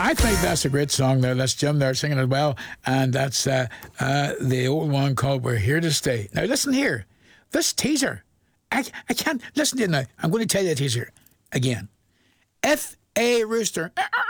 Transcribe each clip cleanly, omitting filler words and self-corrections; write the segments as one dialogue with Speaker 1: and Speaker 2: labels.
Speaker 1: I think that's a great song there. That's Jim there singing it well. And that's the old one called We're Here to Stay. Now, listen here. This teaser, I can't listen to it now. I'm going to tell you the teaser again. If a rooster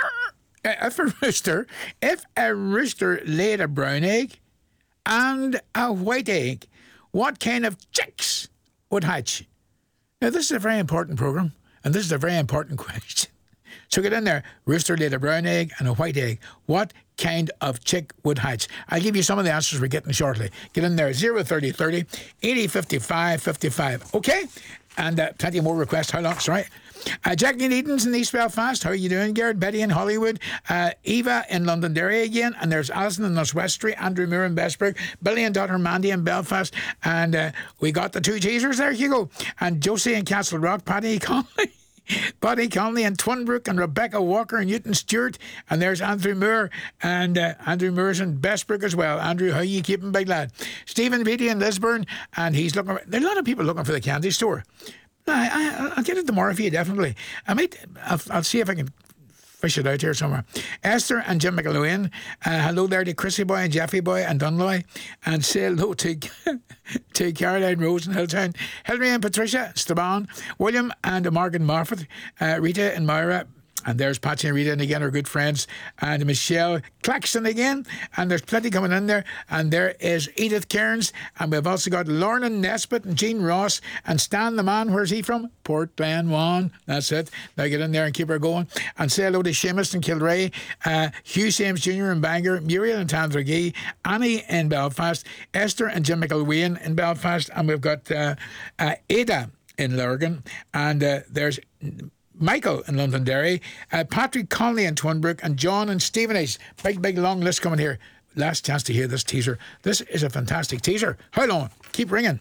Speaker 1: laid a brown egg and a white egg, what kind of chicks would hatch? Now, this is a very important program, and this is a very important question. So get in there. Rooster laid a brown egg and a white egg. What kind of chick would hatch? I'll give you some of the answers we're getting shortly. Get in there. 03030 80 55 55. Okay? And plenty more requests. How long? Sorry. Jackie and Eden's in East Belfast. How are you doing, Garrett? Betty in Hollywood. Eva in Londonderry again. And there's Alison in Northwest Street. Andrew Moore in Bestburg. Billy and daughter Mandy in Belfast. And we got the two teasers. There you go. And Josie in Castle Rock. Paddy Conley. Buddy Conley and Twinbrook and Rebecca Walker and Newton Stewart. And there's Andrew Moore. And Andrew Moore's in Bestbrook as well. Andrew, how you keeping, big lad? Stephen Beatty in Lisburn. And he's looking. There are a lot of people looking for the candy store. I'll get it tomorrow for you, definitely. I'll see if I can fish it out here somewhere. Esther and Jim McElwain. Hello there to Chrissy Boy and Jeffy Boy and Dunloy. And say hello to Caroline Rose in Hilltown. Hilary and Patricia, Staban. William and Margaret Marford. Rita and Myra. And there's Patsy and Rita and again our good friends. And Michelle Claxton again. And there's plenty coming in there. And there is Edith Cairns. And we've also got Lorna Nesbitt and Jean Ross. And Stan the man, where's he from? Port Glenwan. That's it. Now get in there and keep her going. And say hello to Seamus in Kilray. Hugh James Jr. in Bangor. Muriel and Tandragee. Annie in Belfast. Esther and Jim McElwain in Belfast. And we've got Ada in Lurgan. And there's Michael in Londonderry, Patrick Conley in Twinbrook, and John in Stevenage. Big, long list coming here. Last chance to hear this teaser. This is a fantastic teaser. Hold on. Keep ringing.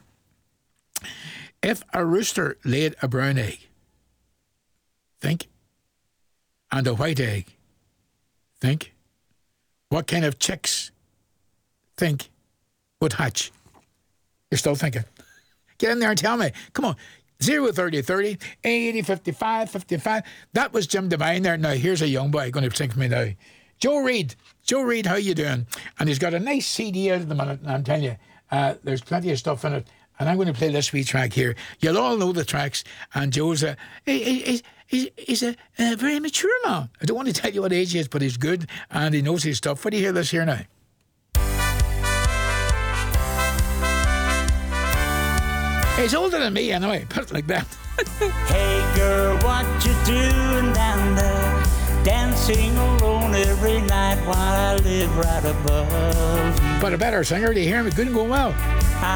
Speaker 1: If a rooster laid a brown egg, think, and a white egg, think, what kind of chicks, think, would hatch? You're still thinking. Get in there and tell me. Come on. 03030 80 55 55. That was Jim Devine there. Now here's a young boy going to sing for me now. Joe Reid, how you doing? And he's got a nice CD out at the minute, and I'm telling you, there's plenty of stuff in it. And I'm going to play this wee track here. You'll all know the tracks. And Joe's he's a very mature man. I don't want to tell you what age he is, but he's good and he knows his stuff. What do you hear this here now? He's older than me anyway, put it like that.
Speaker 2: Hey girl, what you doing down there? Dancing alone every night while I live right above you.
Speaker 1: But a better singer, do you hear me? Good and going well.